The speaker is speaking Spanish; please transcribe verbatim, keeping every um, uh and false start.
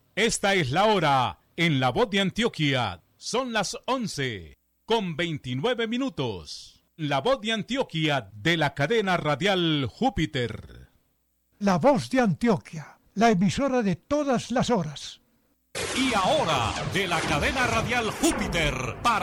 Esta es la hora en La Voz de Antioquia. Son las once con veintinueve minutos. La Voz de Antioquia de la cadena radial Júpiter. La Voz de Antioquia, la emisora de todas las horas. Y ahora, de la cadena radial Júpiter, para